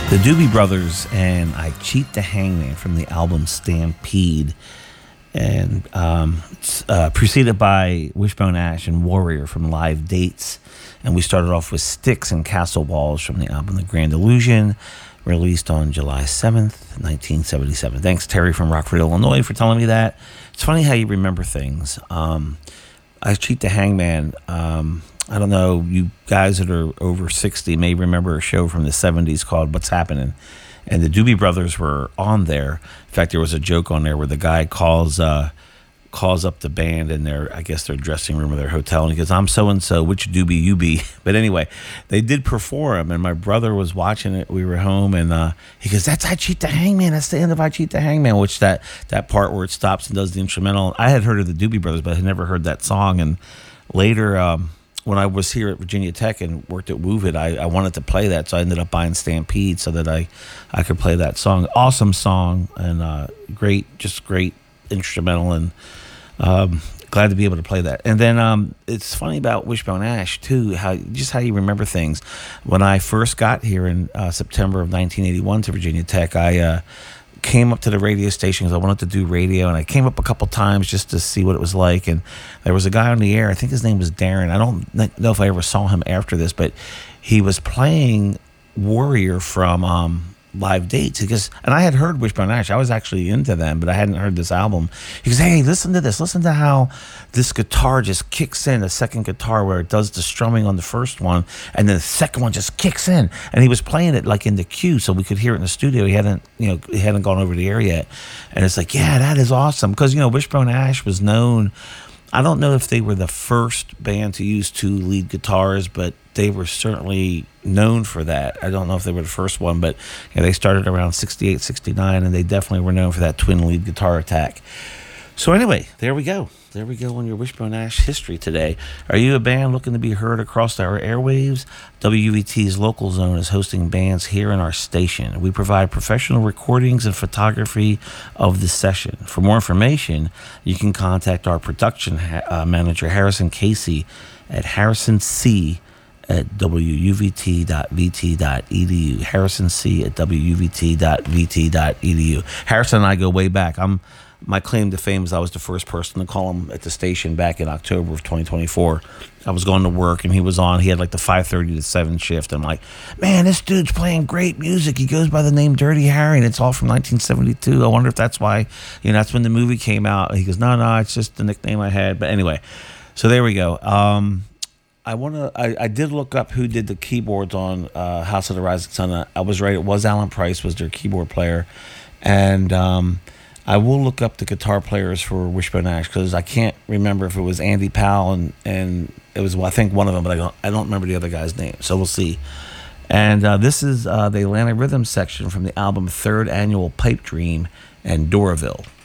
The Doobie Brothers and I Cheat the Hangman from the album Stampede. And it's preceded by Wishbone Ash and Warrior from Live Dates. And we started off with Styx and Castle Walls from the album The Grand Illusion, released on July 7th, 1977. Thanks, Terry from Rockford, Illinois, for telling me that. It's funny how you remember things. I Cheat the Hangman. I don't know, you guys that are over 60 may remember a show from the 70s called What's Happening? And the Doobie Brothers were on there. In fact, there was a joke on there where the guy calls up the band in their, I guess, their dressing room or their hotel, and he goes, "I'm so-and-so, which doobie you be?" But anyway, they did perform, and my brother was watching it. We were home, and he goes, "That's I Cheat the Hangman. That's the end of I Cheat the Hangman," which that part where it stops and does the instrumental. I had heard of the Doobie Brothers, but I had never heard that song. And later, when I was here at Virginia Tech and worked at WUVID, I wanted to play that, so I ended up buying Stampede so that I could play that song. Awesome song, and great instrumental, and glad to be able to play that. And then it's funny about Wishbone Ash too, how you remember things. When I first got here in September of 1981 to Virginia Tech, I came up to the radio station because I wanted to do radio, and I came up a couple times just to see what it was like. And there was a guy on the air, I think his name was Darren. I don't know if I ever saw him after this, but he was playing Warrior from Live Dates. And I had heard Wishbone Ash. I was actually into them, but I hadn't heard this album. He goes, "Hey, listen to this. Listen to how this guitar just kicks in, a second guitar where it does the strumming on the first one, and then the second one just kicks in." And he was playing it like in the cue, so we could hear it in the studio. He hadn't gone over the air yet. And it's like, yeah, that is awesome. Because, Wishbone Ash was known, I don't know if they were the first band to use two lead guitars, but they were certainly known for that. I don't know if they were the first one, but they started around 68, 69, and they definitely were known for that twin lead guitar attack. So anyway, there we go. There we go on your Wishbone Ash history today. Are you a band looking to be heard across our airwaves? WVT's Local Zone is hosting bands here in our station. We provide professional recordings and photography of the session. For more information, you can contact our production manager, Harrison Casey, at harrisonc at wuvt.vt.edu. Harrison C at wuvt.vt.edu. Harrison and I go way back. My claim to fame is I was the first person to call him at the station back in October of 2024. I was going to work, and he was on. He had like the 5:30 to 7 shift. I'm like, "Man, this dude's playing great music. He goes by the name Dirty Harry, and it's all from 1972. I wonder if that's why, that's when the movie came out." He goes, No, it's just the nickname I had. But anyway, so there we go. I did look up who did the keyboards on House of the Rising Sun. I was right. It was Alan Price was their keyboard player, and I will look up the guitar players for Wishbone Ash because I can't remember if it was Andy Powell and it was, I think, one of them, but I don't remember the other guy's name. So we'll see. And this is the Atlanta Rhythm section from the album Third Annual Pipe Dream and Doraville.